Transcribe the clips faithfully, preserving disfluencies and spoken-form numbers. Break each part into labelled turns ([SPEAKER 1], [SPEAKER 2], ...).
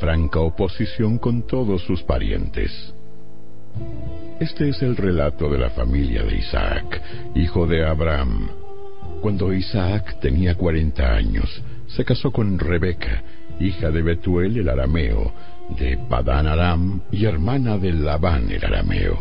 [SPEAKER 1] franca oposición con todos sus parientes. Este es el relato de la familia de Isaac, hijo de Abraham. Cuando Isaac tenía cuarenta años, se casó con Rebeca, hija de Betuel el arameo, de Padán Aram y hermana de Labán el arameo.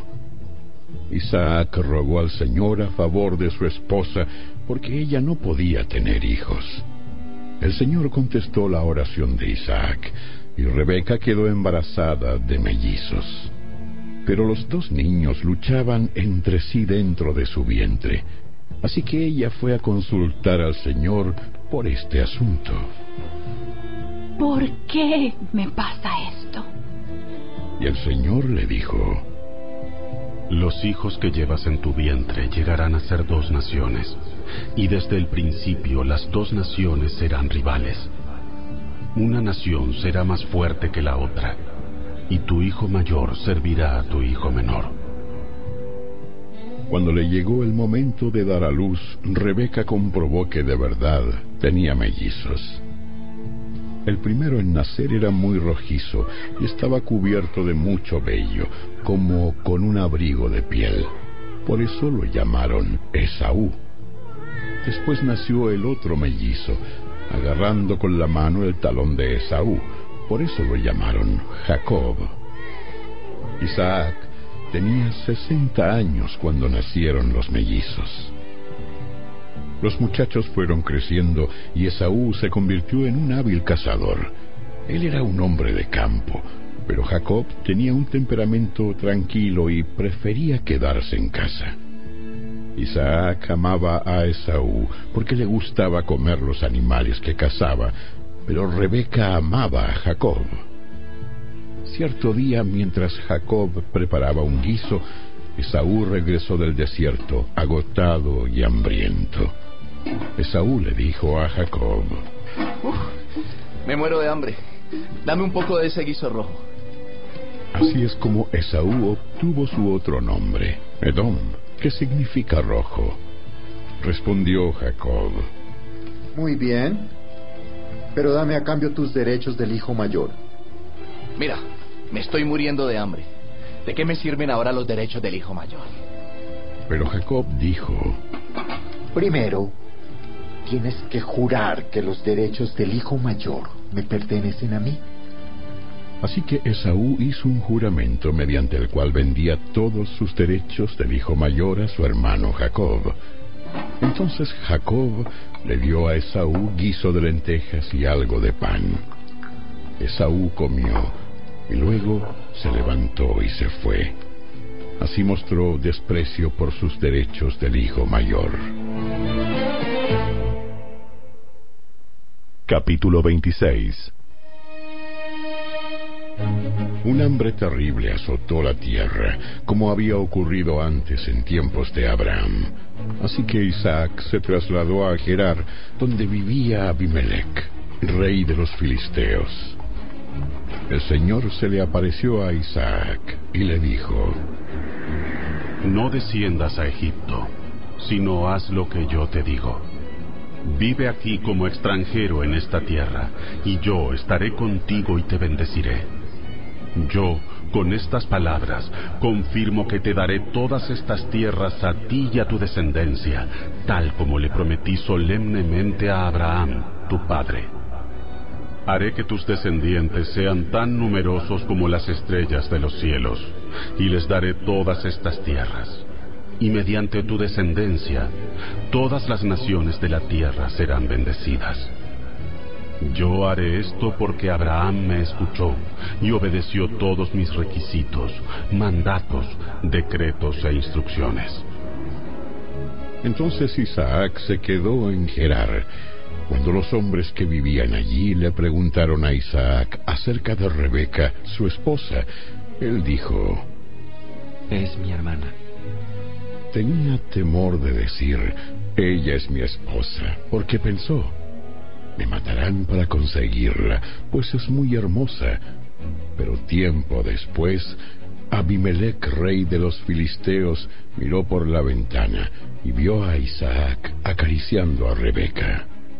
[SPEAKER 1] Isaac rogó al Señor a favor de su esposa, porque ella no podía tener hijos. El Señor contestó la oración de Isaac, y Rebeca quedó embarazada de mellizos. Pero los dos niños luchaban entre sí dentro de su vientre, así que ella fue a consultar al Señor por este asunto.
[SPEAKER 2] ¿Por qué me pasa esto?
[SPEAKER 1] Y el Señor le dijo:
[SPEAKER 3] los hijos que llevas en tu vientre llegarán a ser dos naciones, y desde el principio las dos naciones serán rivales. Una nación será más fuerte que la otra, y tu hijo mayor servirá a tu hijo menor.
[SPEAKER 1] Cuando le llegó el momento de dar a luz, Rebeca comprobó que de verdad tenía mellizos. El primero en nacer era muy rojizo y estaba cubierto de mucho vello, como con un abrigo de piel. Por eso lo llamaron Esaú. Después nació el otro mellizo, agarrando con la mano el talón de Esaú. Por eso lo llamaron Jacob. Isaac tenía sesenta años cuando nacieron los mellizos. Los muchachos fueron creciendo y Esaú se convirtió en un hábil cazador. Él era un hombre de campo, pero Jacob tenía un temperamento tranquilo y prefería quedarse en casa. Isaac amaba a Esaú porque le gustaba comer los animales que cazaba, pero Rebeca amaba a Jacob. Cierto día, mientras Jacob preparaba un guiso, Esaú regresó del desierto, agotado y hambriento. Esaú le dijo a Jacob:
[SPEAKER 4] Uf, me muero de hambre. Dame un poco de ese guiso rojo.
[SPEAKER 1] Así es como Esaú obtuvo su otro nombre, Edom, que significa rojo. Respondió Jacob:
[SPEAKER 5] muy bien, pero dame a cambio tus derechos del hijo mayor.
[SPEAKER 4] Mira, me estoy muriendo de hambre. ¿De qué me sirven ahora los derechos del hijo mayor?
[SPEAKER 1] Pero Jacob dijo:
[SPEAKER 5] primero, tienes que jurar que los derechos del hijo mayor me pertenecen a mí.
[SPEAKER 1] Así que Esaú hizo un juramento mediante el cual vendía todos sus derechos del hijo mayor a su hermano Jacob. Entonces Jacob le dio a Esaú guiso de lentejas y algo de pan. Esaú comió y luego se levantó y se fue. Así mostró desprecio por sus derechos del hijo mayor.
[SPEAKER 6] Capítulo veintiséis.
[SPEAKER 1] Un hambre terrible azotó la tierra, como había ocurrido antes en tiempos de Abraham. Así que Isaac se trasladó a Gerar, donde vivía Abimelec, rey de los filisteos. El Señor se le apareció a Isaac y le dijo:
[SPEAKER 3] no desciendas a Egipto, sino haz lo que yo te digo. Vive aquí como extranjero en esta tierra, y yo estaré contigo y te bendeciré. Yo, con estas palabras, confirmo que te daré todas estas tierras a ti y a tu descendencia, tal como le prometí solemnemente a Abraham, tu padre. Haré que tus descendientes sean tan numerosos como las estrellas de los cielos, y les daré todas estas tierras. Y mediante tu descendencia, todas las naciones de la tierra serán bendecidas. Yo haré esto porque Abraham me escuchó y obedeció todos mis requisitos, mandatos, decretos e instrucciones.
[SPEAKER 1] Entonces Isaac se quedó en Gerar. Cuando los hombres que vivían allí le preguntaron a Isaac acerca de Rebeca, su esposa, él dijo:
[SPEAKER 7] es mi hermana.
[SPEAKER 1] Tenía temor de decir: ella es mi esposa, porque pensó: me matarán para conseguirla, pues es muy hermosa. Pero tiempo después, Abimelec, rey de los filisteos, miró por la ventana y vio a Isaac acariciando a Rebeca.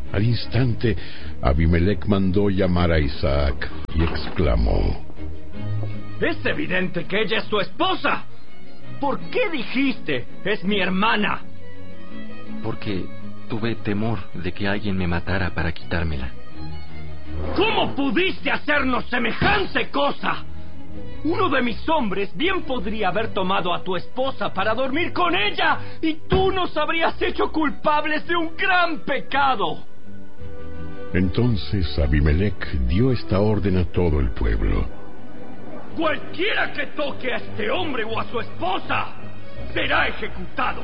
[SPEAKER 1] Al instante, Abimelech mandó llamar a Isaac y exclamó:
[SPEAKER 8] Es evidente que ella es tu esposa. ¿Por qué dijiste, es mi hermana?
[SPEAKER 7] Porque tuve temor de que alguien me matara para quitármela.
[SPEAKER 8] ¿Cómo pudiste hacernos semejante cosa? Uno de mis hombres bien podría haber tomado a tu esposa para dormir con ella, y tú nos habrías hecho culpables de un gran pecado.
[SPEAKER 1] Entonces Abimelech dio esta orden a todo el pueblo:
[SPEAKER 8] Cualquiera que toque a este hombre o a su esposa será ejecutado.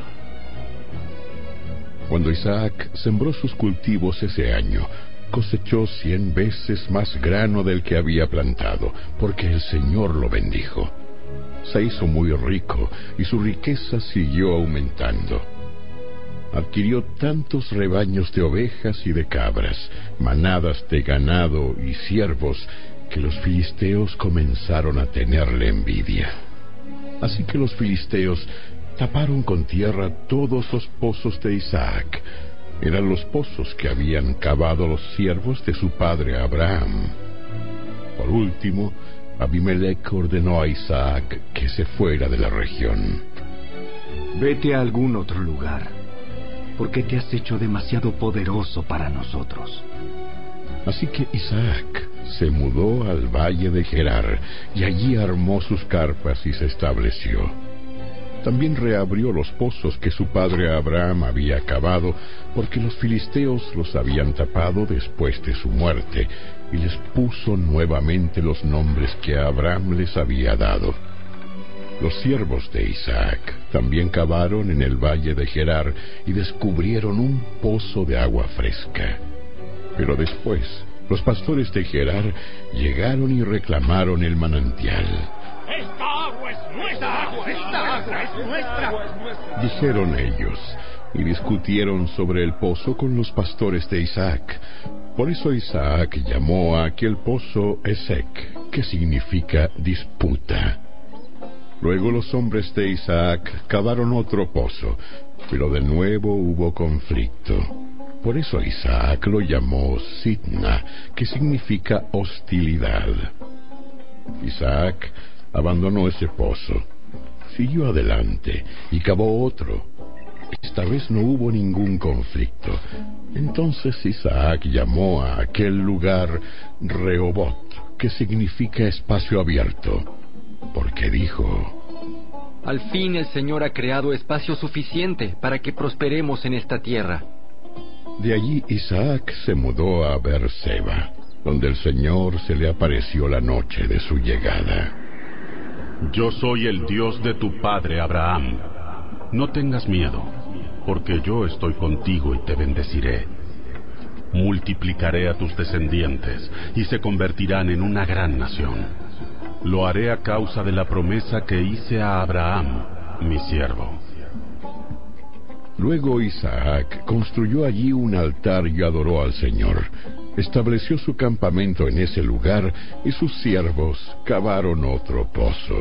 [SPEAKER 1] Cuando Isaac sembró sus cultivos ese año, cosechó cien veces más grano del que había plantado, porque el Señor lo bendijo. Se hizo muy rico y su riqueza siguió aumentando. Adquirió tantos rebaños de ovejas y de cabras, manadas de ganado y siervos, que los filisteos comenzaron a tenerle envidia. Así que los filisteos taparon con tierra todos los pozos de Isaac. Eran los pozos que habían cavado los siervos de su padre Abraham. Por último, Abimelech ordenó a Isaac que se fuera de la región.
[SPEAKER 9] Vete a algún otro lugar, porque te has hecho demasiado poderoso para nosotros.
[SPEAKER 1] Así que Isaac se mudó al valle de Gerar, y allí armó sus carpas y se estableció. También reabrió los pozos que su padre Abraham había cavado, porque los filisteos los habían tapado después de su muerte, y les puso nuevamente los nombres que Abraham les había dado. Los siervos de Isaac también cavaron en el valle de Gerar y descubrieron un pozo de agua fresca. Pero después, los pastores de Gerar llegaron y reclamaron el manantial.
[SPEAKER 8] ¡Esta agua es nuestra! ¡Esta agua es nuestra!
[SPEAKER 1] Dijeron ellos, y discutieron sobre el pozo con los pastores de Isaac. Por eso Isaac llamó a aquel pozo Esek, que significa disputa. Luego los hombres de Isaac cavaron otro pozo, pero de nuevo hubo conflicto. Por eso Isaac lo llamó Sitna, que significa hostilidad. Isaac abandonó ese pozo, siguió adelante y cavó otro. Esta vez no hubo ningún conflicto. Entonces Isaac llamó a aquel lugar Rehobot, que significa espacio abierto, porque dijo:
[SPEAKER 7] Al fin el Señor ha creado espacio suficiente para que prosperemos en esta tierra.
[SPEAKER 1] De allí Isaac se mudó a Beerseba, donde el Señor se le apareció la noche de su llegada.
[SPEAKER 3] Yo soy el Dios de tu padre Abraham. No tengas miedo, porque yo estoy contigo y te bendeciré. Multiplicaré a tus descendientes y se convertirán en una gran nación. Lo haré a causa de la promesa que hice a Abraham, mi siervo.
[SPEAKER 1] Luego Isaac construyó allí un altar y adoró al Señor. Estableció su campamento en ese lugar y sus siervos cavaron otro pozo.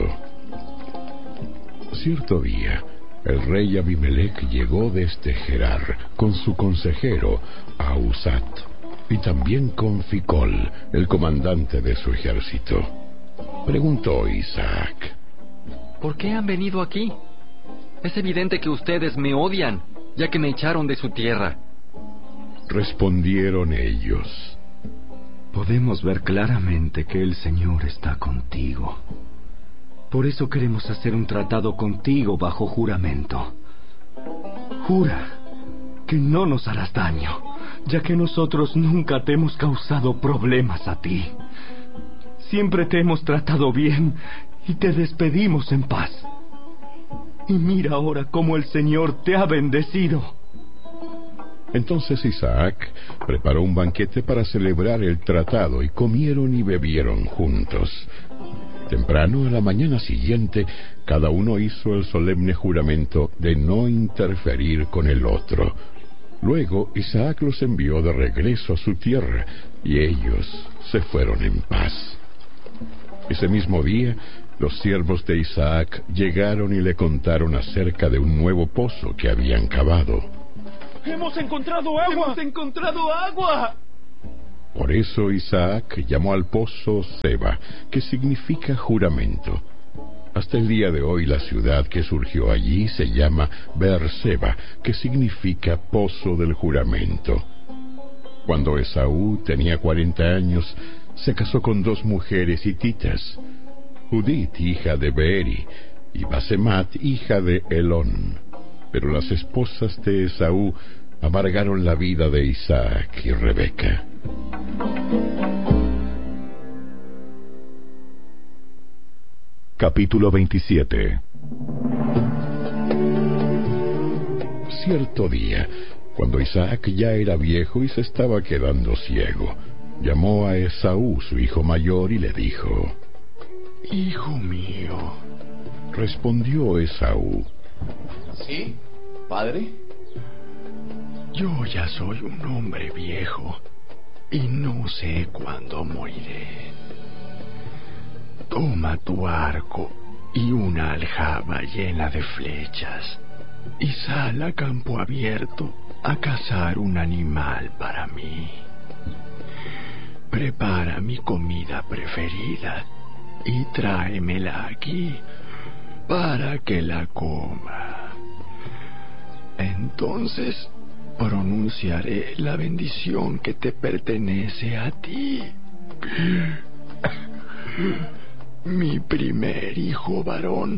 [SPEAKER 1] Cierto día, el rey Abimelech llegó desde Gerar con su consejero Ahuzat y también con Ficol, el comandante de su ejército. Preguntó Isaac:
[SPEAKER 7] ¿Por qué han venido aquí? Es evidente que ustedes me odian, ya que me echaron de su tierra.
[SPEAKER 1] Respondieron ellos:
[SPEAKER 9] Podemos ver claramente que el Señor está contigo. Por eso queremos hacer un tratado contigo bajo juramento. Jura que no nos harás daño, ya que nosotros nunca te hemos causado problemas a ti. Siempre te hemos tratado bien y te despedimos en paz. Y mira ahora cómo el Señor te ha bendecido.
[SPEAKER 1] Entonces Isaac preparó un banquete para celebrar el tratado y comieron y bebieron juntos. Temprano, a la mañana siguiente, cada uno hizo el solemne juramento de no interferir con el otro. Luego Isaac los envió de regreso a su tierra y ellos se fueron en paz. Ese mismo día, los siervos de Isaac llegaron y le contaron acerca de un nuevo pozo que habían cavado.
[SPEAKER 8] ¡Hemos encontrado agua! ¡Hemos encontrado agua!
[SPEAKER 1] Por eso Isaac llamó al pozo Seba, que significa juramento. Hasta el día de hoy la ciudad que surgió allí se llama Beerseba, que significa pozo del juramento. Cuando Esaú tenía cuarenta años, se casó con dos mujeres hititas, Judit, hija de Beeri, y Basemat, hija de Elón. Pero las esposas de Esaú amargaron la vida de Isaac y Rebeca.
[SPEAKER 6] Capítulo veintisiete.
[SPEAKER 1] Cierto día, cuando Isaac ya era viejo y se estaba quedando ciego, llamó a Esaú, su hijo mayor, y le dijo:
[SPEAKER 9] Hijo mío.
[SPEAKER 1] Respondió Esaú:
[SPEAKER 4] ¿Sí, padre?
[SPEAKER 9] Yo ya soy un hombre viejo y no sé cuándo moriré. Toma tu arco y una aljaba llena de flechas y sal a campo abierto a cazar un animal para mí. Prepara mi comida preferida y tráemela aquí para que la coma. Entonces pronunciaré la bendición que te pertenece a ti, mi primer hijo varón,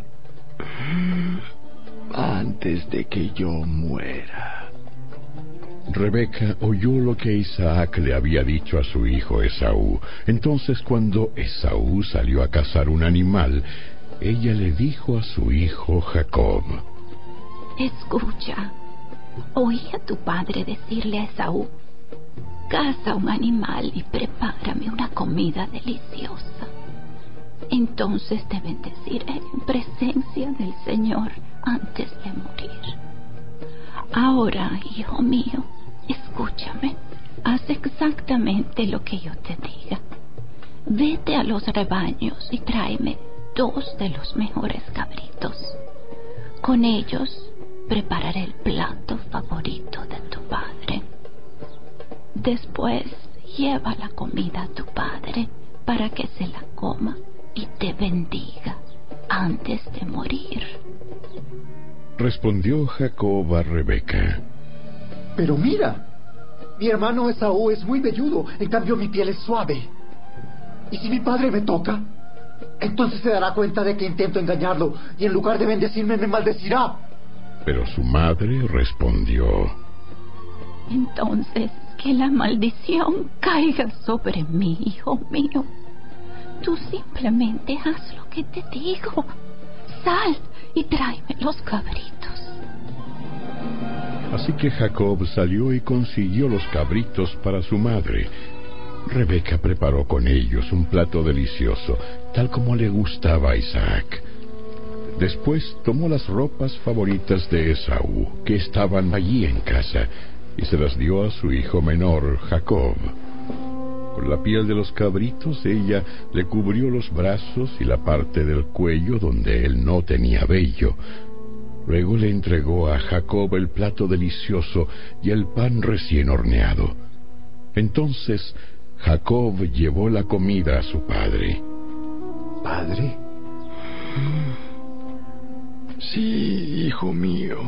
[SPEAKER 9] antes de que yo muera.
[SPEAKER 1] Rebeca oyó lo que Isaac le había dicho a su hijo Esaú. Entonces, cuando Esaú salió a cazar un animal, ella le dijo a su hijo Jacob:
[SPEAKER 2] Escucha, oí a tu padre decirle a Esaú: caza un animal y prepárame una comida deliciosa. Entonces te bendeciré en presencia del Señor antes de morir. Ahora, hijo mío, escúchame. Haz exactamente lo que yo te diga. Vete a los rebaños y tráeme dos de los mejores cabritos. Con ellos prepararé el plato favorito de tu padre. Después lleva la comida a tu padre para que se la coma y te bendiga antes de morir.
[SPEAKER 1] Respondió Jacob a Rebeca:
[SPEAKER 5] Pero mira, mi hermano Esaú es muy velludo, en cambio mi piel es suave. ¿Y si mi padre me toca? Entonces se dará cuenta de que intento engañarlo y en lugar de bendecirme me maldecirá.
[SPEAKER 1] Pero su madre respondió:
[SPEAKER 2] Entonces que la maldición caiga sobre mí, hijo mío. Tú simplemente haz lo que te digo. Sal y tráeme los cabritos.
[SPEAKER 1] Así que Jacob salió y consiguió los cabritos para su madre. Rebeca preparó con ellos un plato delicioso, tal como le gustaba a Isaac. Después tomó las ropas favoritas de Esaú, que estaban allí en casa, y se las dio a su hijo menor, Jacob. Con la piel de los cabritos ella le cubrió los brazos y la parte del cuello donde él no tenía vello. Luego le entregó a Jacob el plato delicioso y el pan recién horneado. Entonces Jacob llevó la comida a su padre.
[SPEAKER 5] ¿Padre?
[SPEAKER 9] Sí, hijo mío.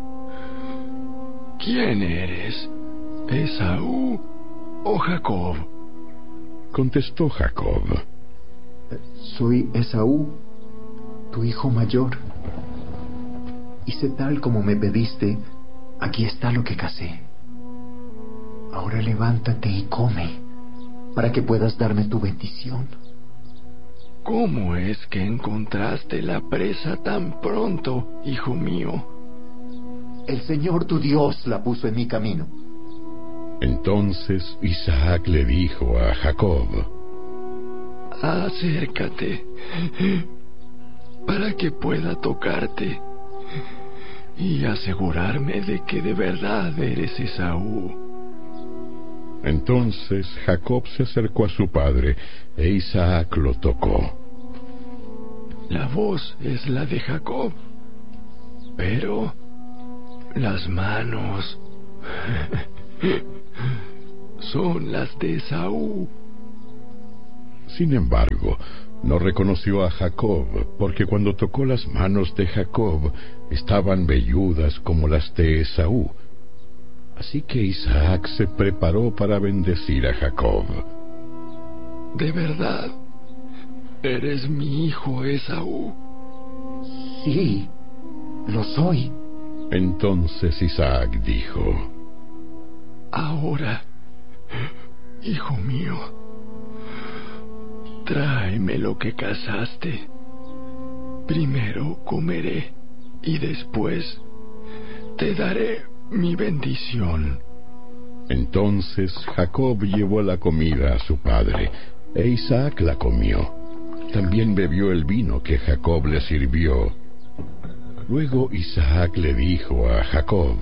[SPEAKER 9] ¿Quién eres? ¿Esaú o Jacob?
[SPEAKER 1] Contestó Jacob:
[SPEAKER 5] Soy Esaú, tu hijo mayor. Hice tal como me pediste, aquí está lo que cazé. Ahora levántate y come, para que puedas darme tu bendición.
[SPEAKER 9] ¿Cómo es que encontraste la presa tan pronto, hijo mío?
[SPEAKER 5] El Señor tu Dios la puso en mi camino.
[SPEAKER 1] Entonces Isaac le dijo a Jacob:
[SPEAKER 9] Acércate, para que pueda tocarte y asegurarme de que de verdad eres Esaú.
[SPEAKER 1] Entonces Jacob se acercó a su padre e Isaac lo tocó.
[SPEAKER 9] La voz es la de Jacob, pero las manos Son las de Esaú.
[SPEAKER 1] Sin embargo, no reconoció a Jacob, porque cuando tocó las manos de Jacob, estaban velludas como las de Esaú. Así que Isaac se preparó para bendecir a Jacob.
[SPEAKER 9] ¿De verdad eres mi hijo Esaú?
[SPEAKER 5] Sí, lo soy.
[SPEAKER 1] Entonces Isaac dijo:
[SPEAKER 9] Ahora, hijo mío, tráeme lo que cazaste. Primero comeré y después te daré mi bendición.
[SPEAKER 1] Entonces Jacob llevó la comida a su padre, e Isaac la comió. También bebió el vino que Jacob le sirvió. Luego Isaac le dijo a Jacob: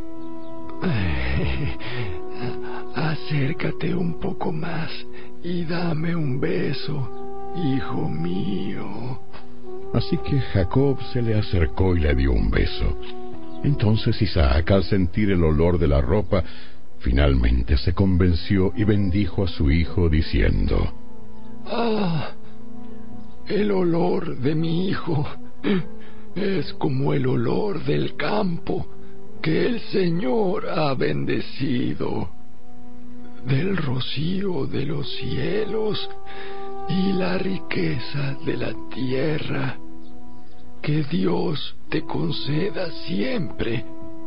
[SPEAKER 9] Acércate un poco más y dame un beso, hijo mío.
[SPEAKER 1] Así que Jacob se le acercó y le dio un beso. Entonces Isaac, al sentir el olor de la ropa, finalmente se convenció y bendijo a su hijo diciendo:
[SPEAKER 9] Ah, el olor de mi hijo es como el olor del campo que el Señor ha bendecido, del rocío de los cielos y la riqueza de la tierra. Que Dios te conceda siempre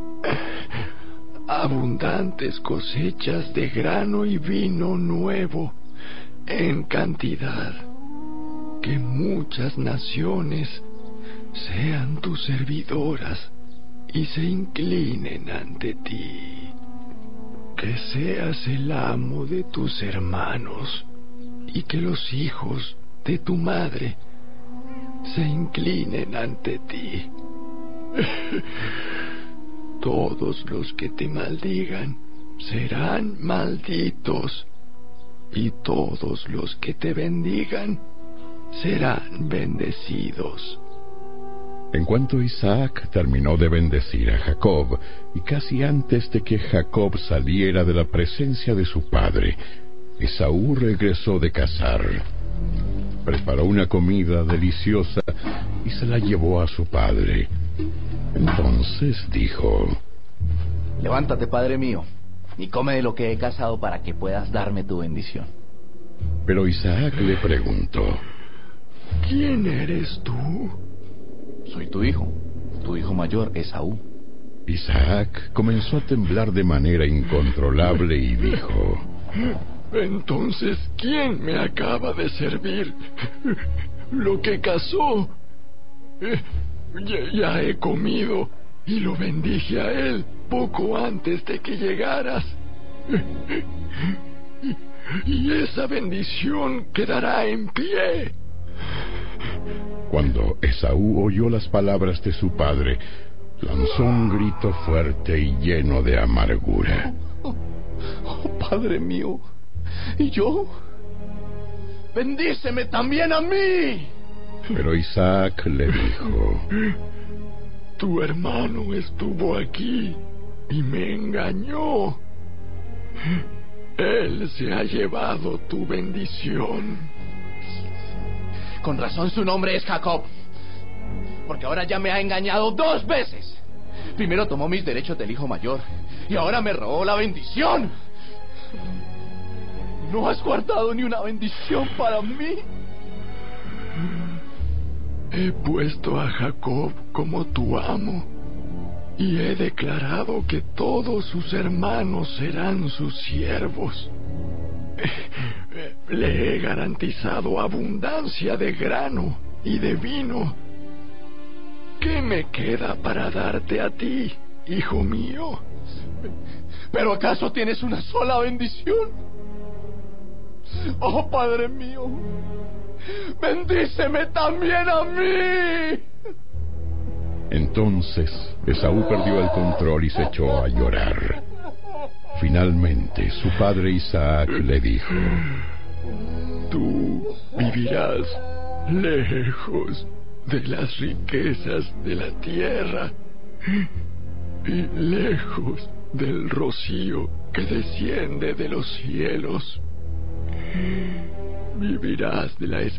[SPEAKER 9] abundantes cosechas de grano y vino nuevo en cantidad. Que muchas naciones sean tus servidoras y se inclinen ante ti. Que seas el amo de tus hermanos y que los hijos de tu madre se inclinen ante ti. Todos los que te maldigan serán malditos, y todos los que te bendigan serán bendecidos.
[SPEAKER 1] En cuanto Isaac terminó de bendecir a Jacob, y casi antes de que Jacob saliera de la presencia de su padre, Esaú regresó de cazar. Preparó una comida deliciosa y se la llevó a su padre. Entonces dijo:
[SPEAKER 4] Levántate, padre mío, y come de lo que he cazado para que puedas darme tu bendición.
[SPEAKER 1] Pero Isaac le preguntó:
[SPEAKER 9] ¿Quién eres tú?
[SPEAKER 4] Soy tu hijo, tu hijo mayor, Esaú.
[SPEAKER 1] Isaac comenzó a temblar de manera incontrolable y dijo:
[SPEAKER 9] Entonces, ¿quién me acaba de servir lo que cazó? Ya, ya he comido y lo bendije a él poco antes de que llegaras. Y esa bendición quedará en pie.
[SPEAKER 1] Cuando Esaú oyó las palabras de su padre, lanzó un grito fuerte y lleno de amargura.
[SPEAKER 4] Oh, oh, padre mío, ¿y yo? ¡Bendíceme también a mí!
[SPEAKER 1] Pero Isaac le dijo:
[SPEAKER 9] Tu hermano estuvo aquí y me engañó. Él se ha llevado tu bendición.
[SPEAKER 4] Con razón su nombre es Jacob, porque ahora ya me ha engañado dos veces. Primero tomó mis derechos del hijo mayor y ahora me robó la bendición. ¿No has guardado ni una bendición para mí?
[SPEAKER 9] He puesto a Jacob como tu amo y he declarado que todos sus hermanos serán sus siervos. Le he garantizado abundancia de grano y de vino. ¿Qué me queda para darte a ti, hijo mío?
[SPEAKER 4] ¿Pero acaso tienes una sola bendición? Oh, padre mío, bendíceme también a mí.
[SPEAKER 1] Entonces Esaú perdió el control y se echó a llorar. Finalmente su padre Isaac le dijo:
[SPEAKER 9] Tú vivirás lejos de las riquezas de la tierra y lejos
[SPEAKER 10] del rocío que desciende de los cielos. Vivirás de la esperanza